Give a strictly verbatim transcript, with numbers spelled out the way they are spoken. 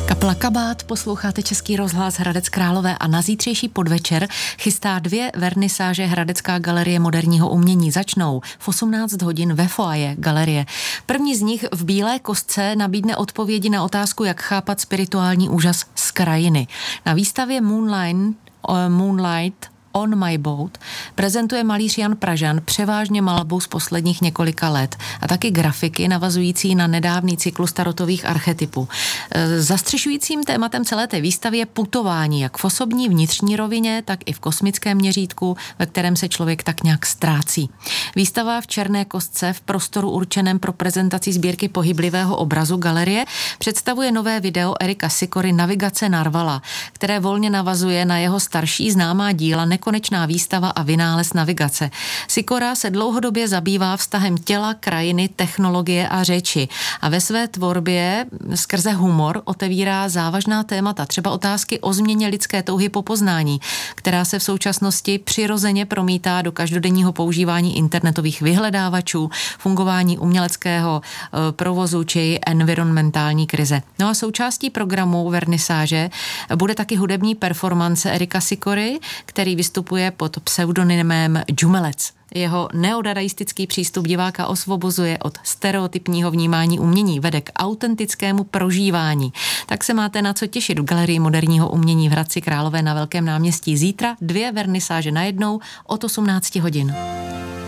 Kapela Kabát, posloucháte Český rozhlas Hradec Králové a na zítřejší podvečer chystá dvě vernisáže Hradecká galerie moderního umění. Začnou v osmnáct hodin ve foaje galerie. První z nich v bílé kostce nabídne odpovědi na otázku, jak chápat spirituální úžas z krajiny. Na výstavě Moonlight, uh, Moonlight On My Boat prezentuje malíř Jan Pražan převážně malbu z posledních několika let a taky grafiky navazující na nedávný cyklus tarotových archetypů. Zastřešujícím tématem celé té výstavy je putování, jak v osobní vnitřní rovině, tak i v kosmickém měřítku, ve kterém se člověk tak nějak ztrácí. Výstava v černé kostce v prostoru určeném pro prezentaci sbírky pohyblivého obrazu galerie představuje nové video Erika Sikory Navigace Narvala, které volně navazuje na jeho starší známá díla Konečná výstava a vynález navigace. Sikora se dlouhodobě zabývá vztahem těla, krajiny, technologie a řeči a ve své tvorbě skrze humor otevírá závažná témata, třeba otázky o změně lidské touhy po poznání, která se v současnosti přirozeně promítá do každodenního používání internetových vyhledávačů, fungování uměleckého e, provozu či environmentální krize. No a součástí programu vernisáže bude taky hudební performance Erika Sikory, který vystupuje pod pseudonymem Džumelec. Jeho neodadaistický přístup diváka osvobozuje od stereotypního vnímání umění, vede k autentickému prožívání. Tak se máte na co těšit v Galerii moderního umění v Hradci Králové na Velkém náměstí. Zítra dvě vernisáže najednou od osmnácti hodin.